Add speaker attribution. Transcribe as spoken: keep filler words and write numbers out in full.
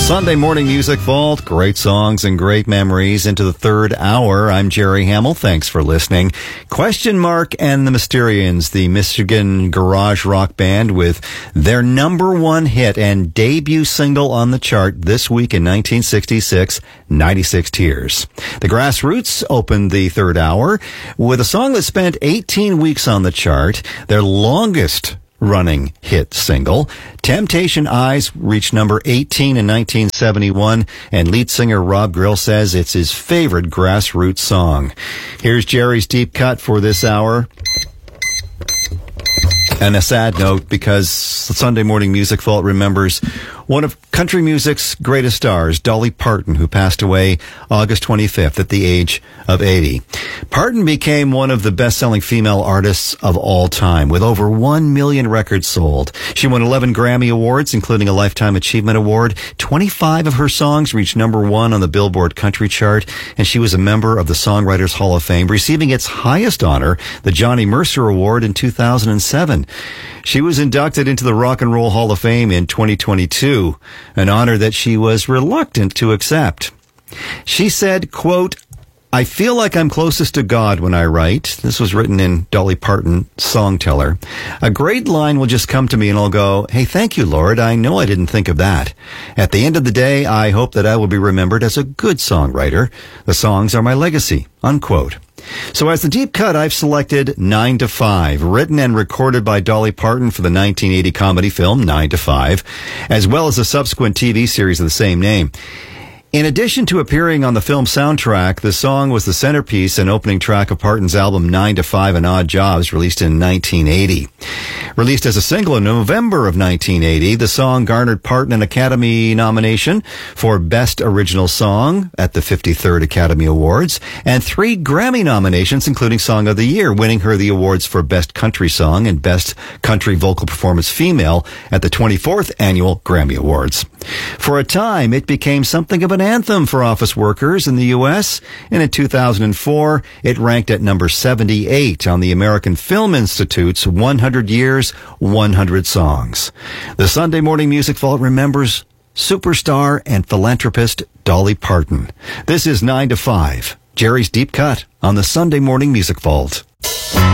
Speaker 1: Sunday Morning Music Vault, great songs and great memories into the third hour. I'm Jerry Hamill. Thanks for listening. Question Mark and the Mysterians, the Michigan garage rock band, with their number one hit and debut single on the chart this week in nineteen sixty-six, ninety-six Tears. The Grassroots opened the third hour with a song that spent eighteen weeks on the chart, their longest running hit single. Temptation Eyes reached number eighteen in nineteen seventy-one, and lead singer Rob Grill says it's his favorite Grassroots song. Here's Jerry's deep cut for this hour. And a sad note, because Sunday Morning Music Vault remembers one of country music's greatest stars, Dolly Parton, who passed away August twenty-fifth at the age of eighty. Parton became one of the best-selling female artists of all time, with over one million records sold. She won eleven Grammy Awards, including a Lifetime Achievement Award. twenty-five of her songs reached number one on the Billboard Country Chart, and she was a member of the Songwriters Hall of Fame, receiving its highest honor, the Johnny Mercer Award, in two thousand seven. She was inducted into the Rock and Roll Hall of Fame in twenty twenty-two, an honor that she was reluctant to accept. She said, quote, "I feel like I'm closest to God when I write." This was written in Dolly Parton, Songteller. "A great line will just come to me and I'll go, 'Hey, thank you, Lord. I know I didn't think of that.' At the end of the day, I hope that I will be remembered as a good songwriter. The songs are my legacy," unquote. So as the deep cut, I've selected nine to five, written and recorded by Dolly Parton for the nineteen eighty comedy film nine to five, as well as a subsequent T V series of the same name. In addition to appearing on the film soundtrack, the song was the centerpiece and opening track of Parton's album nine to five and Odd Jobs, released in nineteen eighty. Released as a single in November of nineteen eighty, the song garnered Parton an Academy nomination for Best Original Song at the fifty-third Academy Awards, and three Grammy nominations, including Song of the Year, winning her the awards for Best Country Song and Best Country Vocal Performance Female at the twenty-fourth Annual Grammy Awards. For a time, it became something of an anthem for office workers in the U S, and in two thousand four, it ranked at number seventy-eight on the American Film Institute's one hundred years, one hundred songs. The Sunday Morning Music Vault remembers superstar and philanthropist Dolly Parton. This is nine to five, Jerry's Deep Cut on the Sunday Morning Music Vault.